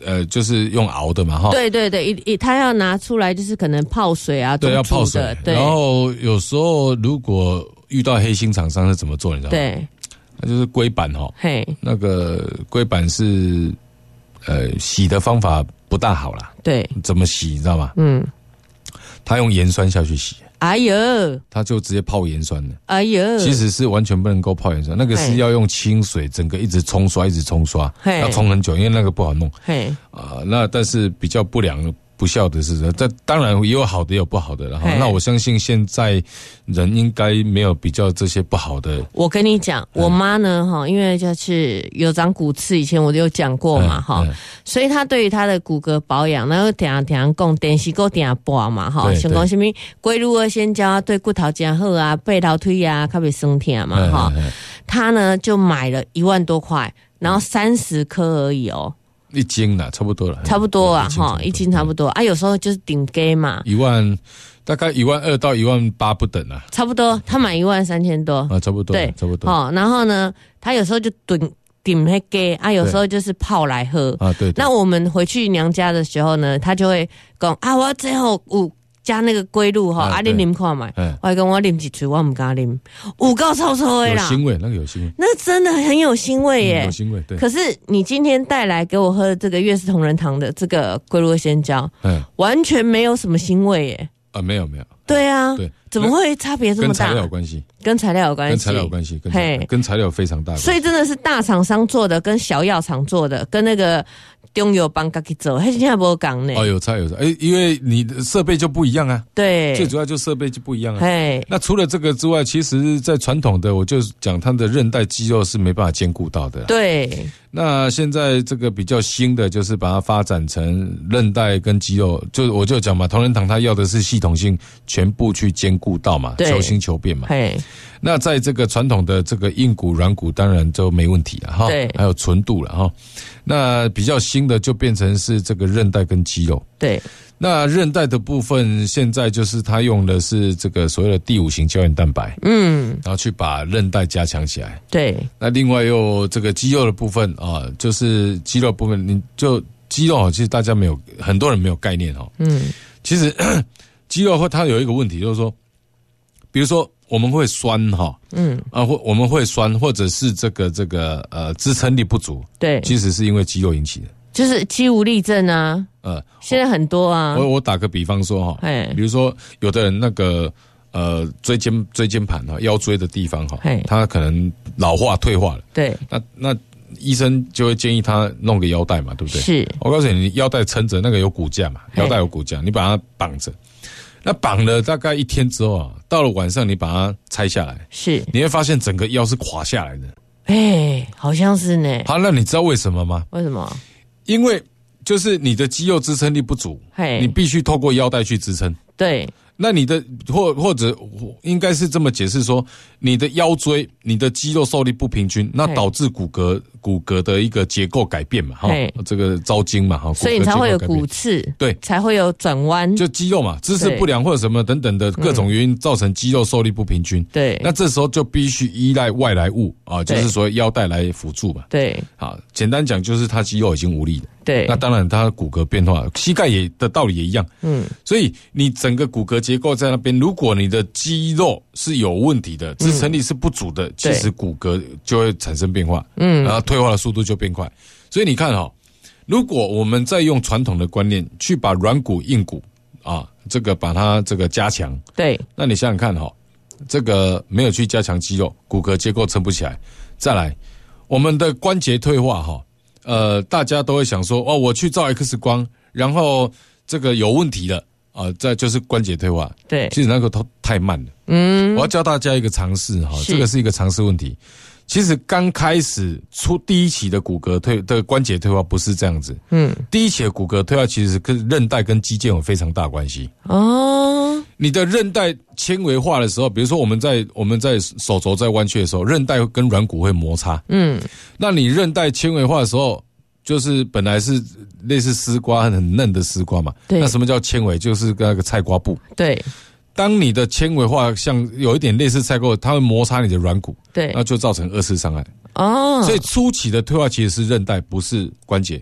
就是用熬的嘛哈。 对对对，他要拿出来就是可能泡水啊， 对，要泡水。 对， 然后有时候如果遇到黑心厂商是怎么做，你知道吗？ 对， 那就是龟板哈。 嘿， 那个龟板是洗的方法不大好啦。 对， 怎么洗你知道吗？他用盐酸下去洗。 哎呦， 他就直接泡盐酸了。 哎呦， 其实是完全不能够泡盐酸，那个是要用清水，整个一直冲刷，要冲很久，因为那个不好弄。那但是比较不孝的是，这当然也有好的也有不好的了哈。那我相信现在人应该没有比较这些不好的。 我跟你讲，我妈呢哈，因为就是有长骨刺，以前我就有讲过嘛哈，所以她对于她的骨骼保养，然后听讲电视够听播嘛哈，想讲什么龟鹿二仙胶对骨头真好啊，背头腿啊，较袂酸痛嘛哈。她呢就买了1万多块，然后30颗而已哦。 1斤啦，差不多了， 差不多啊，哈，1斤差不多啊，有时候就是顶给嘛大概12000到18000不等啊， 差不多，他买13000多啊，差不多， 对， 差不多。 哦，然后呢，他有时候就顶那给啊，有时候就是泡来喝啊，对。那我们回去娘家的时候呢，他就会讲啊，我最后加那个龟鹿哈，啊你啉看嘛，我还跟我啉几嘴，我唔敢啉，有够臭臭的啦， 有腥味，那个有腥味， 那真的很有腥味耶， 有腥味，对。 可是你今天带来给我喝的这个悦氏同仁堂的这个龟鹿二仙胶，完全没有什么腥味耶， 没有， 对啊， 对， 怎么会差别这么大？ 跟材料有关系， 跟材料有关系， 跟材料非常大， 所以真的是大厂商做的，跟小药厂做的，跟那个中药帮自己做，还是现在不讲呢？ 有差，因为你的设备就不一样啊。对，最主要就设备就不一样啊。那除了这个之外，其实在传统的，我就讲它的韧带肌肉是没办法兼顾到的。对。那现在这个比较新的，就是把它发展成韧带跟肌肉，我就讲嘛，同仁堂它要的是系统性全部去兼顾到嘛，求新求变嘛。那在这个传统的这个硬骨、软骨当然就没问题了哈，还有纯度了哈。那比较新的就变成是这个韧带跟肌肉。对。那韧带的部分，现在就是它用的是这个所谓的第5型胶原蛋白，然后去把韧带加强起来。对。那另外又这个肌肉的部分啊，就是肌肉部分，你就肌肉其实大家很多人没有概念哦。其实肌肉它有一个问题，就是说，比如说我们会酸哈，我们会酸，或者是这个支撑力不足，对，其实是因为肌肉引起的。就是肌无力症啊，现在很多啊。我打个比方说哈，比如说有的人那个椎间盘哈，腰椎的地方哈，他可能老化退化了，对，那医生就会建议他弄个腰带嘛，对不对？是。我告诉你，腰带撑着，那个有骨架嘛，腰带有骨架，你把它绑着，那绑了大概1天之后啊，到了晚上你把它拆下来，是，你会发现整个腰是垮下来的。好像是呢。好，那你知道为什么吗？为什么？因为就是你的肌肉支撑力不足，你必须透过腰带去支撑。对，那你的或者应该是这么解释说，你的腰椎、你的肌肉受力不平均，那导致骨骼的一个结构改变嘛，这个招筋嘛，所以你才会有骨刺，对，才会有转弯，就肌肉嘛，姿势不良或者什么等等的各种原因造成肌肉受力不平均。对，那这时候就必须依赖外来物啊，就是说腰带来辅助嘛。对，好，简单讲就是他肌肉已经无力了。对，那当然他骨骼变化，膝盖的道理也一样。所以你整个骨骼结构在那边，如果你的肌肉是有问题的，支撑力是不足的，其实骨骼就会产生变化，然后退化的速度就变快。所以你看如果我们再用传统的观念去把软骨、硬骨啊，这个把它这个加强，对，那你想想看这个没有去加强肌肉，骨骼结构撑不起来。再来，我们的关节退化大家都会想说我去照 X 光，然后这个有问题了再就是关节退化。对，其实那个太慢了。我要教大家一个常识这个是一个常识问题。其实刚开始出第一期的骨骼的关节退化不是这样子。第一期的骨骼退化其实跟韧带跟肌腱有非常大关系。你的韧带纤维化的时候，比如说我们在手肘在弯曲的时候，韧带跟软骨会摩擦。那你韧带纤维化的时候，就是本来是类似丝瓜很嫩的丝瓜嘛。那什么叫纤维？就是那个菜瓜布。对。当你的纤维化像有一点类似菜瓜，它会摩擦你的软骨，对，那就造成2次伤害。所以初期的退化其实是韧带，不是关节。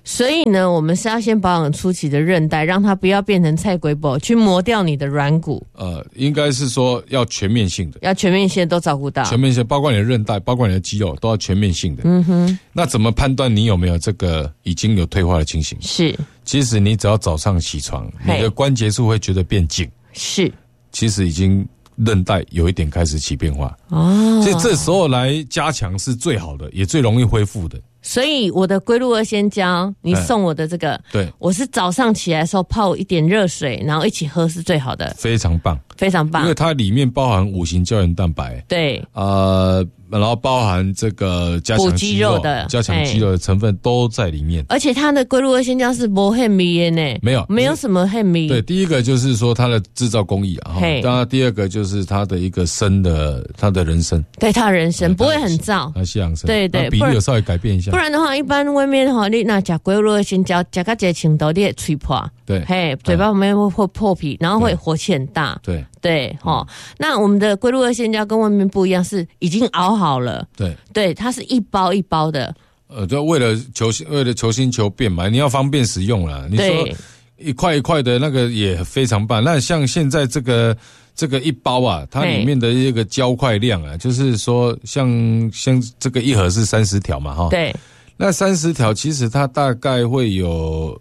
所以呢，我们是要先保养初期的韧带，让它不要变成菜龟宝，去磨掉你的软骨。 应该是说要全面性的， 要全面性的都照顾到， 全面性包括你的韧带，包括你的肌肉，都要全面性的。那怎么判断你有没有这个已经有退化的情形？ 是， 其实你只要早上起床，你的关节处会觉得变紧， 是， 其实已经韧带有一点开始起变化哦，所以这时候来加强是最好的，也最容易恢复的。 所以我的龟鹿二仙胶，你送我的这个，对，我是早上起来的时候泡一点热水，然后一起喝是最好的， 非常棒， 非常棒， 因为它里面包含5型胶原蛋白， 对， 然后包含这个加强肌肉的、加强肌肉的成分都在里面， 而且它的龟鹿二仙胶是不很密的呢，没有什么很密。 对，第一个就是说它的制造工艺啊，当然第二个就是它的一个它的人参， 对，它的人参不会很燥， 它西洋参， 对对， 比例有稍微改变一下， 不然的话，一般外面你那吃龟鹿二仙胶，吃到这程度，你会吹破， 对， 嘴巴旁边会破皮，然后会火气很大，对，那我们的龟鹿二仙胶跟外面不一样，是已经熬好了，对，它是一包一包的。 就为了求新求变嘛，你要方便使用啦。你说一块一块的那个也非常棒。那像现在这个一包啊，它里面的一个胶块量啊，就是说像这个一盒是30条嘛，哈。 对。 那30条其实它大概会有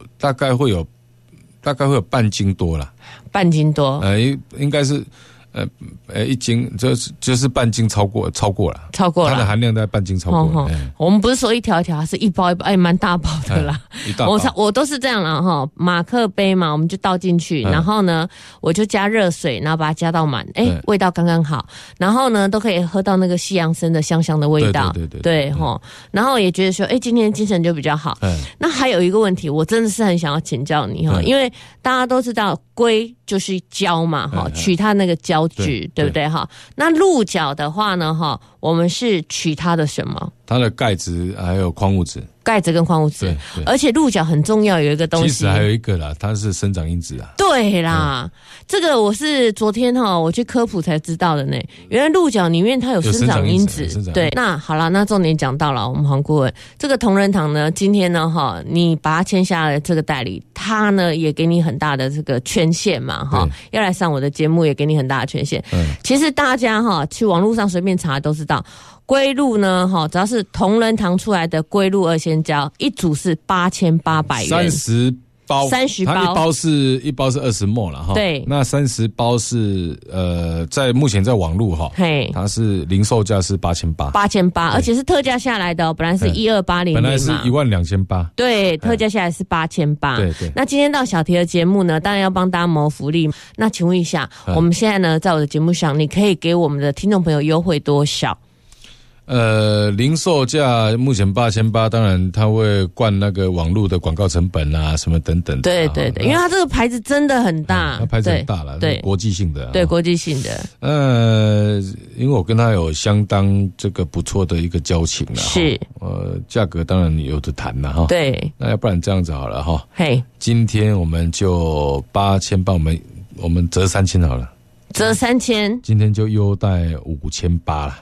半斤多啦。 半斤多。 应该是。1斤就是半斤超过了，它的含量大概半斤超过了。 我们不是说一条一条，是一包一包，蛮大包的啦。我都是这样啦哈，马克杯嘛，我们就倒进去，然后呢，我就加热水，然后把它加到满，味道刚刚好，然后呢，都可以喝到那个西洋参的香香的味道，对哈，然后也觉得说，今天精神就比较好。那还有一个问题，我真的是很想要请教你哈，因为大家都知道龟就是胶嘛哈，取它那个胶质，对不对哈？那鹿角的话呢哈，我们是取它的什么？ 它的钙质还有矿物质。 钙质跟矿物质，而且鹿角很重要，有一个东西， 其实还有一个啦，它是生长因子啊。 对啦，这个我是昨天我去科普才知道的呢。原来鹿角里面它有生长因子。对，那好了，那重点讲到了，我们黄顾问，这个同仁堂呢，今天呢你把它签下了这个代理，他呢也给你很大的这个权限嘛要来上我的节目也给你很大的权限。其实大家去网络上随便查都知道。龟鹿呢，只要是同仁堂出来的龟鹿二仙胶，一组是8800元 ，30包，它一包是20ml啦哈。对，那30包是在目前在网络它是零售价是8800， 而且是特价下来的，本来是12800， 本来是12800， 对，特价下来是8800。对，那今天到小题的节目呢，当然要帮大家谋福利。那请问一下，我们现在呢，在我的节目上，你可以给我们的听众朋友优惠多少？ 零售价目前8800，当然它会灌那个网络的广告成本啊，什么等等的。 对，因为它这个牌子真的很大， 它牌子很大了，对，国际性的。 对，国际性的。 因为我跟他有相当这个不错的一个交情了，是。价格当然有的谈了哈。对。那要不然这样子好了哈。嘿。今天我们就8800，我们折3000好了。 折3000。今天就优待5800了。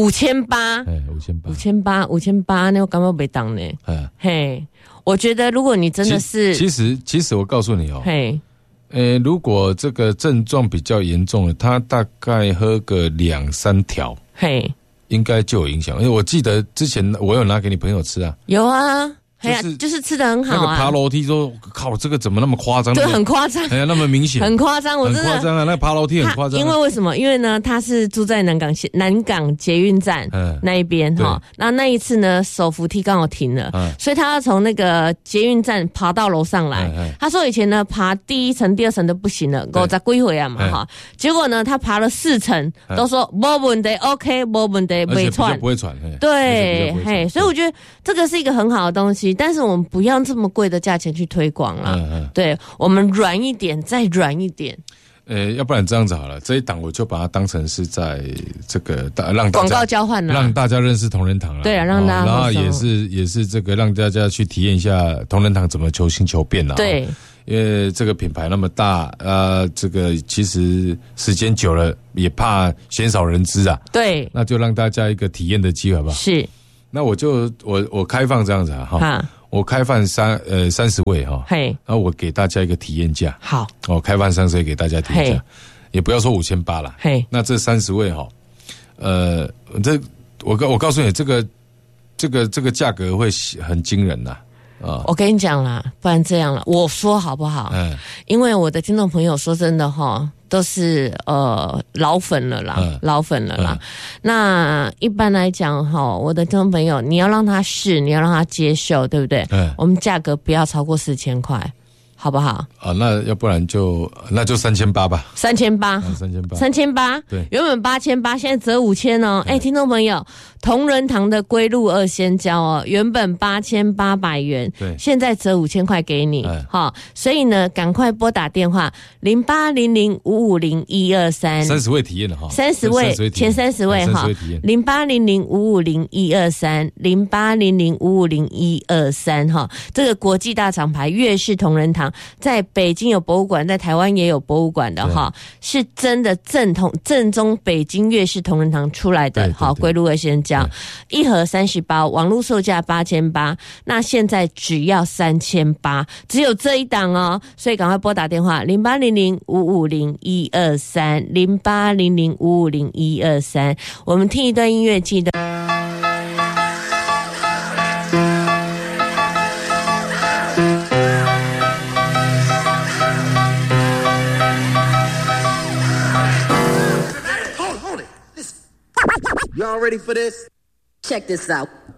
5800，那我感觉没当呢。嘿，我觉得如果你真的是， 其实我告诉你如果这个症状比较严重了，他大概喝个2-3条，应该就有影响。因为我记得之前我有拿给你朋友吃啊， 有啊。就是吃得很好啊。 那个爬楼梯说，靠，这个怎么那么夸张？ 对，很夸张。 那么明显， 很夸张，我真的很夸张啊！那爬楼梯很夸张。 因为什么？因为呢，他是住在南港捷运站那一边那一次呢，手扶梯刚好停了，所以他要从那个捷运站爬到楼上来。他说以前呢，爬第1层、第2层都不行了，50几岁啊嘛结果呢，他爬了4层，都说没问题 ，OK， 没问题，不会喘， 不会喘。 对，所以我觉得这个是一个很好的东西。但是我们不要这么贵的价钱去推广啦，对，我们软一点，再软一点。 要不然这样子好了，这一档我就把它当成是在这个让大家广告交换让大家认识同仁堂了。 对啊，让大家， 然后也是这个让大家去体验一下同仁堂怎么求新求变啦。对，因为这个品牌那么大，这个其实时间久了也怕鲜少人知啊。对，那就让大家一个体验的机会吧。是。那我开放这样子我开放30位哈，嘿，然后我给大家一个体验价， 好， 开放30位给大家体验价，也不要说5800啦，嘿，那这30位哈，我告诉你，这个价格会很惊人呐。 我跟你讲啦，不然这样了，我说好不好？因为我的听众朋友说真的哈，都是老粉了啦，老粉了啦。那一般来讲哈，我的听众朋友，你要让他试，你要让他接受，对不对？我们价格不要超过4000块。好不好？ 那要不然就3800吧。 3800，对，原本8800，现在折5000哦。听众朋友，同仁堂的龟鹿2仙胶哦，原本8800元，对，现在折5000块给你，好，所以呢，赶快拨打电话0800550123，30 位体验的哈 ，30位前30位哈，0800550123，0800550123哈，这个国际大厂牌悦氏同仁堂。在北京有博物馆，在台湾也有博物馆的哈，是真的正宗北京悦氏同仁堂出来的，好，龟鹿2仙胶，1盒30包，网络售价8800，那现在只要3800，只有这一档哦，所以赶快拨打电话0800550123，0800550123，我们听一段音乐，记得。 Y'all ready for this? Check this out.